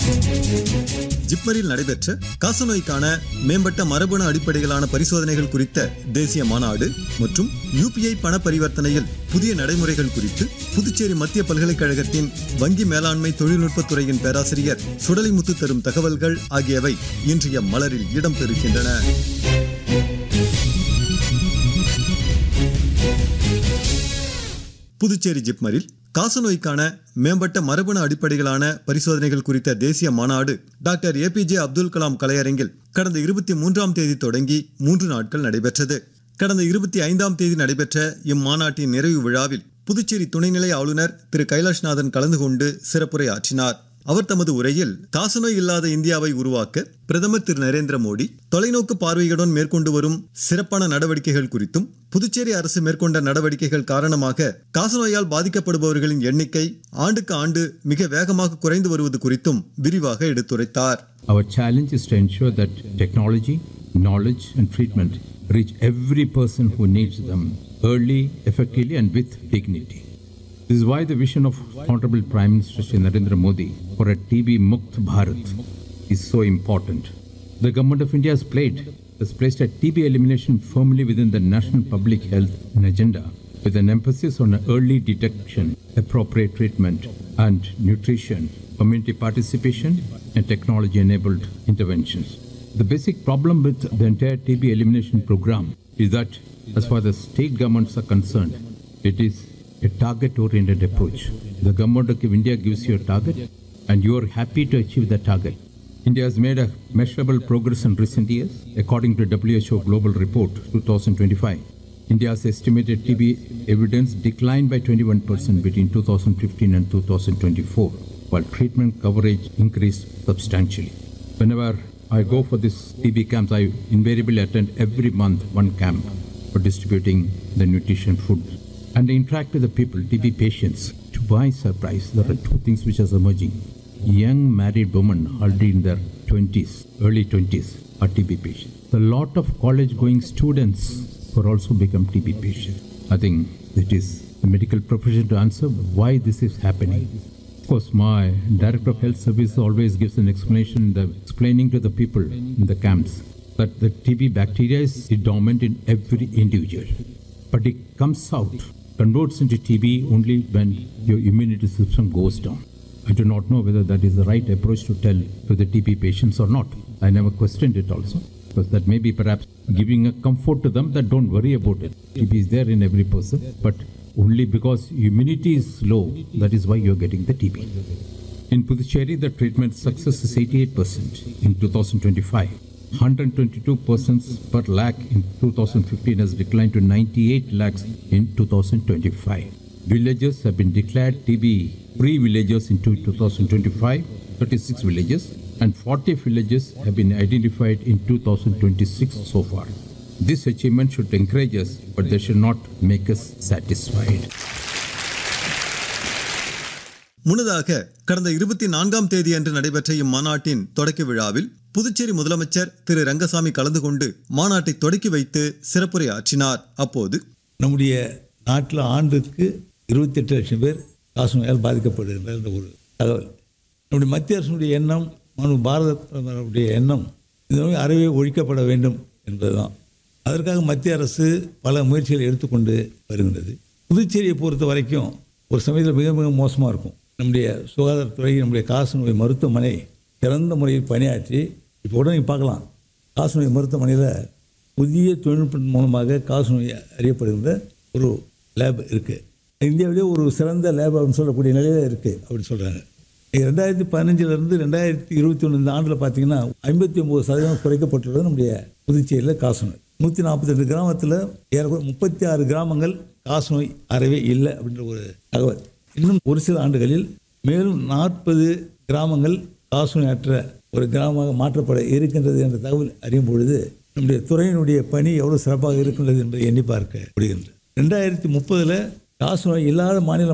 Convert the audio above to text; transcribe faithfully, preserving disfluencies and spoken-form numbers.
ஜிப்மரில் நடைபெற்ற காசநோய்க்கான மேம்பட்ட மரபணு அடிப்படையிலான பரிசோதனைகள் குறித்த தேசிய மாநாடு மற்றும் யூபிஐ பண பரிவர்த்தனையில் புதிய நடைமுறைகள் குறித்து புதுச்சேரி மத்திய பல்கலைக்கழகத்தின் வங்கி மேலாண்மை தொழில்நுட்பத்துறையின் பேராசிரியர் சுடலிமுத்து தரும் தகவல்கள் ஆகியவை இன்றைய மலரில் இடம்பெறுகின்றன. புதுச்சேரி ஜிப்மரில் காசநோய்க்கான மேம்பட்ட மரபணு அடிப்படையிலான பரிசோதனைகள் குறித்த தேசிய மாநாடு doctor A B J Abdul Kalam கலையரங்கில் கடந்த இருபத்தி மூன்றாம் தேதி தொடங்கி மூன்று நாட்கள் நடைபெற்றது. கடந்த இருபத்தி ஐந்தாம் தேதி நடைபெற்ற இம்மாநாட்டின் நிறைவு விழாவில் புதுச்சேரி துணைநிலை ஆளுநர் திரு கைலாஷ்நாதன் கலந்து கொண்டு சிறப்புரை ஆற்றினார். அவர் தமது உரையில் காசநோய் இல்லாத இந்தியாவை உருவாக்க பிரதமர் திரு நரேந்திர மோடி தொலைநோக்கு பார்வையுடன் மேற்கொண்டு வரும் சிறப்பான நடவடிக்கைகள் குறித்தும் புதுச்சேரி அரசு மேற்கொண்ட நடவடிக்கைகள் காரணமாக காசநோயால் பாதிக்கப்படுபவர்களின் எண்ணிக்கை ஆண்டுக்கு ஆண்டு மிக வேகமாக குறைந்து வருவது குறித்தும் விரிவாக எடுத்துரைத்தார். Our challenge is to ensure that technology, knowledge and treatment reach every person who needs them early, effectively and with dignity. This is why the vision of Honorable Prime Minister Shri Narendra Modi for a T B Mukt Bharat is so important. The Government of India has played, has placed a T B elimination firmly within the national public health agenda with an emphasis on early detection, appropriate treatment and nutrition, community participation and technology-enabled interventions. The basic problem with the entire T B elimination program is that as far as state governments are concerned, it is a target-oriented approach. The Government of India gives you a target and you are happy to achieve that target. India has made a measurable progress in recent years. According to W H O Global Report twenty twenty-five, India's estimated T B evidence declined by twenty-one percent between two thousand fifteen and two thousand twenty-four, while treatment coverage increased substantially. Whenever I go for this T B camps, I invariably attend every month one camp for distributing the nutrition food and interact with the people, T B patients. To my surprise, there are two things which are emerging. Young married women already in their twenties, early twenties, are T B patients. A lot of college-going students who also become T B patients. I think it is the medical profession to answer why this is happening. Of course, my Director of Health Service always gives an explanation, the, explaining to the people in the camps that the T B bacteria is dominant in every individual. But it comes out, converts into T B only when your immunity system goes down. I do not know whether that is the right approach to tell to the T B patients or not. I never questioned it also, because that may be perhaps giving a comfort to them that don't worry about it. T B is there in every person, but only because immunity is low, that is why you're getting the T B. In Puducherry, the treatment success is eighty-eight percent in two thousand twenty-five. one hundred twenty-two persons per lakh in two thousand fifteen has declined to ninety-eight lakhs in two thousand twenty-five. Villages have been declared T B-free villages in two thousand twenty-five, thirty-six villages, and forty villages have been identified in two thousand twenty-six so far. This achievement should encourage us, but they should not make us satisfied. முன்னதாக கடந்த இருபத்தி நான்காம் தேதி அன்று நடைபெற்ற இம்மாநாட்டின் தொடக்க விழாவில் புதுச்சேரி முதலமைச்சர் திரு ரங்கசாமி கலந்து கொண்டு மாநாட்டை தொடக்கி வைத்து சிறப்புரை ஆற்றினார். அப்போது நம்முடைய நாட்டில் ஆண்டுக்கு இருபத்தி எட்டு லட்சம் பேர் காசநோயால் பாதிக்கப்படுகின்ற என்ற ஒரு தகவல். நம்முடைய மத்திய அரசுடைய எண்ணம், பாரத பிரதமருடைய எண்ணம் இந்த நோய் அறவே ஒழிக்கப்பட வேண்டும் என்பதுதான். அதற்காக மத்திய அரசு பல முயற்சிகளை எடுத்துக்கொண்டு வருகின்றது. புதுச்சேரியை பொறுத்த வரைக்கும் ஒரு சமயத்தில் மிக மிக மோசமாக இருக்கும். நம்முடைய சுகாதாரத்துறை, நம்முடைய காசநோய் மருத்துவமனை சிறந்த முறையில் பணியாற்றி இப்போ கூட நீங்கள் பார்க்கலாம், காசநோய் மருத்துவமனையில் புதிய தொழில்நுட்பத்தின் மூலமாக காசநோய் அறியப்படுகின்ற ஒரு லேப் இருக்குது. இந்தியாவிலே ஒரு சிறந்த லேப் அப்படின்னு சொல்லக்கூடிய நிலையில் இருக்குது அப்படின்னு சொல்கிறாங்க. ரெண்டாயிரத்தி பதினஞ்சிலிருந்து ரெண்டாயிரத்தி இருபத்தி ஒன்று இந்த ஆண்டில் பார்த்தீங்கன்னா ஐம்பத்தி ஒம்பது சதவீதம் குறைக்கப்பட்டுள்ளது நம்முடைய புதுச்சேரியில் காசநோய். நூற்றி நாற்பத்தி ரெண்டு கிராமத்தில் ஏறக்குறைய முப்பத்தி ஆறு கிராமங்கள் காசநோய் அறவே இல்லை அப்படின்ற ஒரு தகவல். இன்னும் ஒரு சில ஆண்டுகளில் மேலும் நாற்பது கிராமங்கள் காசநோயற்ற ஒரு கிராமமாக மாற்றப்பட இருக்கின்றது என்ற தகவல் அறியும் பொழுது நம்முடைய துறையினுடைய பணி எவ்வளவு சிறப்பாக இருக்கின்றது என்பதை எண்ணி பார்க்க முடிகின்றது. ரெண்டாயிரத்தி முப்பதுல காசநோய் இல்லாத மாநிலம்